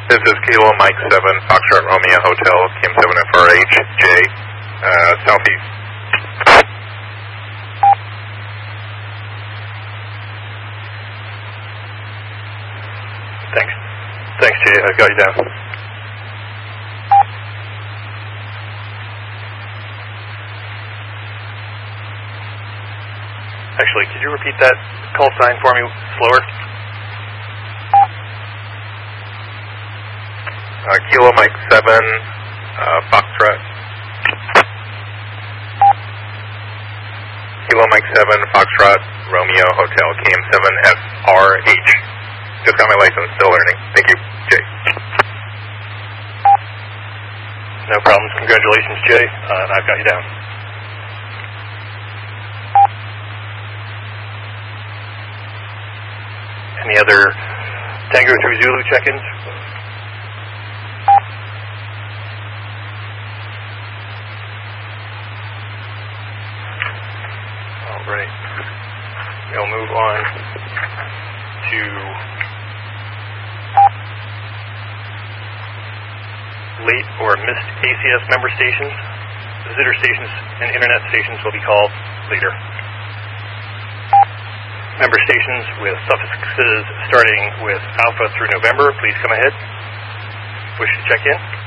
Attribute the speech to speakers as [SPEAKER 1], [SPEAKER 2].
[SPEAKER 1] This is Kilo Mike 7, Foxtrot Romeo Hotel, KM7FRH, J, southeast.
[SPEAKER 2] Thanks. Thanks, Jay. I've got you down. Actually, could you repeat that call sign for me slower?
[SPEAKER 1] Kilo Mike 7, Foxtrot. Kilo Mike 7, Foxtrot Romeo Hotel, KM7FRH. Just got my license, still learning. Thank you, Jay.
[SPEAKER 2] No problems. Congratulations, Jay. And I've got you down. Any other Tango through Zulu check-ins? All right. We'll move on to late or missed ACS member stations. Visitor stations and internet stations will be called later. Member stations with suffixes starting with Alpha through November, please come ahead. Wish to check in?